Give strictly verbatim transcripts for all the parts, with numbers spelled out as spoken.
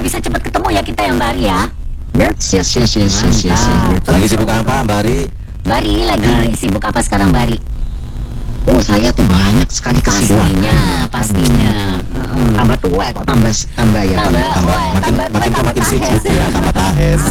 bisa cepat ketemu ya kita yang Mbak Ari ya. Yes, yes, yes, yes, yes, yes, yes. Lagi sibuk apa Mbak Ari? Mbak Ari lagi sibuk apa sekarang Mbak Ari? Oh, saya tuh banyak sekali kesibukan. Pastinya, pastinya. Hmm. Tambah tua kok tambah tambah ya. Tambah, Tambah wah, makin tambah- makin tambah makin tahes. sibuk ya, tambah tahes.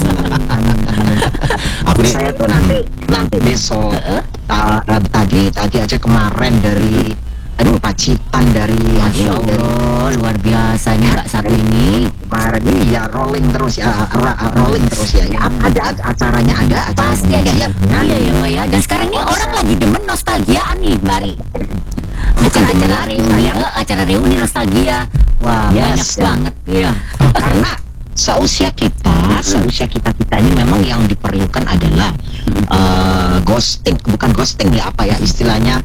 Aku nih Saya tuh nanti nanti besok ta- tadi tadi aja kemarin dari aduh Pacitan dari Masya Allah, luar biasa ini Mbak satu ini. kemarin ini ya rolling terus ya ra- rolling terus ya, ya ada acaranya ada Pasti ada ya. acaranya. Iya ya Mbak ya. Dan sekarang ini orang lagi demen nostalgiaan nih Mbak Ari. Bukan acara reuni, ya, acara reuni nostalgia. Wah, Yes, banyak ya. banget ya. Karena seusia kita seusia kita kita ini memang yang diperlukan adalah eh, ghosting, bukan ghosting ya, apa ya istilahnya,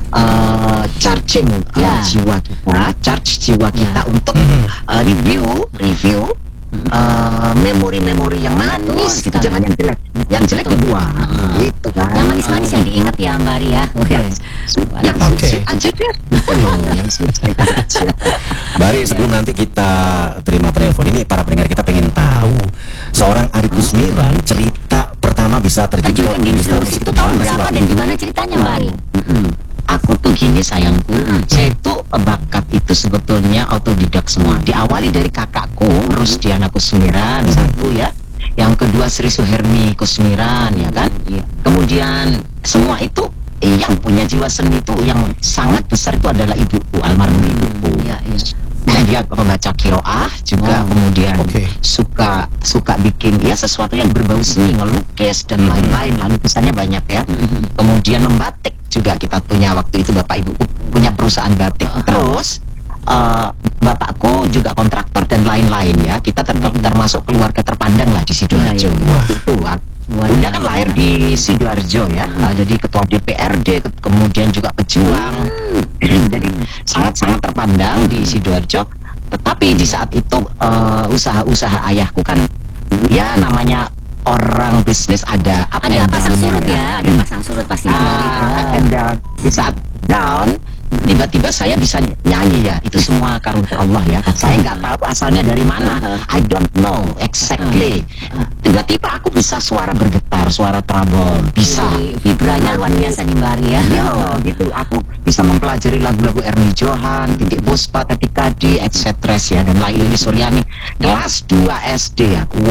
eh, charging eh, Ya. jiwa kita, charge jiwa kita untuk eh, review review eh, memori-memori yang manis gitu, sekali. jangan yang jelek, yang jelek dibuang gitu kan. Yang manis-manis yang diingat ya Mbak Ari ya. Oke. Yang Oke. sweet aja deh. Yang sweet aja. Mbak Ari, sebelum nanti kita terima telepon ini, para pendengar kita pengen tahu seorang Ari Kusmiran cerita pertama bisa terjun Terjun di industri musik itu tahun berapa dan gimana ceritanya Mbak Ari? Aku tuh gini sayangku, saya tuh bakat itu sebetulnya autodidak semua. Diawali dari kakakku, Rusdiana Kusmiran, satu ya. Yang kedua Sri Suhermi Kusmiran, ya kan. Kemudian semua itu eh, yang punya jiwa seni itu yang sangat besar itu adalah ibuku, almarhum ibuku. Iya, iya. Nah, dia pembaca kiroah juga, kemudian Oke. suka suka bikin ya sesuatu yang berbau seni, ngelukis dan lain-lain, lalu lukisannya banyak ya. Kemudian membatik juga, kita punya waktu itu bapak ibu punya perusahaan batik. Terus eh, bapakku juga kontraktor dan lain-lain ya. Kita ter termasuk keluarga terpandang lah di Sidoarjo. Iya, iya. Waktu itu Bunda kan lahir di Sidoarjo ya, Nah, jadi ketua D P R D, ke- kemudian juga pejuang, jadi sangat-sangat terpandang di Sidoarjo. Tetapi di saat itu eh, usaha-usaha ayahku kan, ya namanya orang bisnis ada up Ada and pasang down-nya surut ya, ada pasang surut pasti Mbak Ari. Ah, up and down. Di saat down, tiba-tiba saya bisa nyanyi ya, itu semua karunia Allah ya. Saya nggak tahu asalnya dari mana, I don't know exactly. Tiba-tiba aku bisa suara bergetar, suara trouble, bisa. Vibranya luar biasa nih Mbak Ari ya. Ya, gitu. Aku bisa mempelajari lagu-lagu Ernie Johan, Titik Puspa, Titik Kadi, et cetera ya, dan Laili Suryani. Kelas dua S D aku.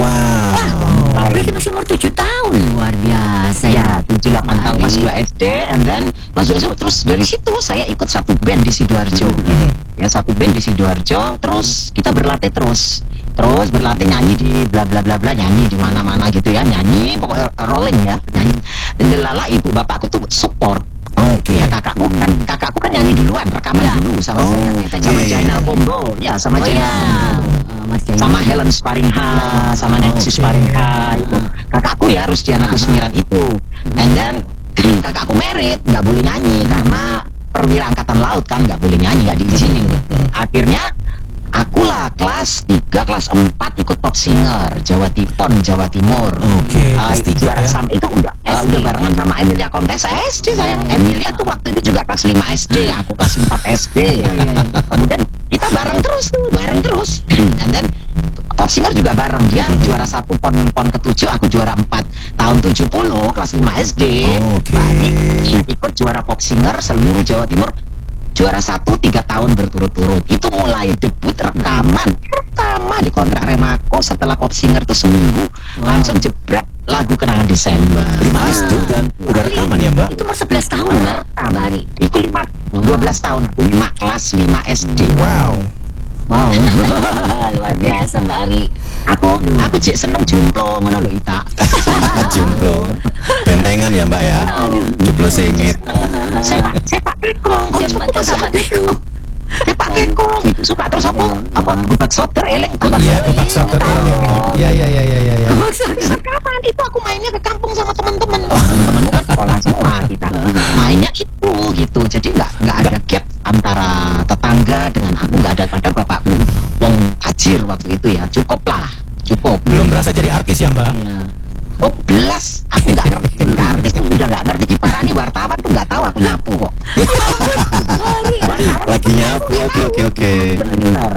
Wow. Berarti masih umur tujuh tahun, luar biasa ya. Ya, tujuh delapan tahun kelas dua S D, and then masuk S D. Terus dari situ saya ikut satu band di Sidoarjo. Ya, satu band di Sidoarjo, terus kita berlatih terus. Terus berlatih nyanyi di bla bla bla bla, nyanyi di mana-mana gitu ya, nyanyi pokoknya rolling ya, nyanyi. Dan lala ibu bapakku tuh support. Oke, ya kakakku kan, kakakku kan nyanyi duluan, rekaman Ya. dulu sama Oh, saya, oke. sama Jainal Combo, ya sama Oh Jainal ya, Combo. Eh, Mas Jainal. Sama Helen Sparingha, sama Nancy Oke. Sparingha itu kakakku ya, Rusdiana Kusmiran itu. And then kakakku merit, nggak boleh nyanyi karena perwira angkatan laut kan, nggak boleh nyanyi, nggak diizinin. Akhirnya akulah kelas tiga, kelas empat ikut Top Singer Jawa Tipon, Jawa Timur. Oke, Ah, kelas itu tiga juara ya. sama itu udah eh, udah barengan sama Emilia Kontes S D sayang. Emilia tuh waktu itu juga kelas lima S D, aku kelas empat S D. Kemudian kita bareng terus tuh, bareng terus. And then Top Singer juga bareng, dia juara satu pon pon ketujuh, aku juara empat tahun tujuh puluh kelas lima S D. Oke. Balik, ikut juara Pop Singer seluruh Jawa Timur, juara satu tiga tahun berturut-turut. Itu mulai debut rekaman pertama di kontrak Remako setelah Pop Singer tuh seminggu, langsung jebret lagu Kenangan Desember. Lima S D dan udah rekaman ya Mbak? Itu umur sebelas tahun Mbak Mbak Ari. Itu lima dua belas tahun, lima kelas lima S D. Wow. Wow, luar biasa Mbak Ari. Aku aku cek seneng jumplo ngono lho Ita. Jomblo. Bentengan ya Mbak ya? Jomblo singit. Sepak sepak tekong, Siapa tuh sama itu? sepak tekong. Itu suka terus apa? Apa gubak soter eleng gubak Iya, soter. Pak Soter. Iya, iya, iya, iya, iya. Kapan itu aku mainnya ke kampung sama teman-teman. Teman-teman kan sekolah semua kita. Mainnya itu gitu. Jadi nggak nggak ada gap antara tetangga dengan aku, nggak ada pada bapakku. Wong tajir waktu itu ya, cukup lah, cukup. Belum berasa jadi artis ya Mbak? Oh belas, aku nggak ngerti jadi artis, udah nggak ngerti kiparannya wartawan tuh nggak tahu aku nyapu kok. Lagi nyapu, oke oke oke. Benar,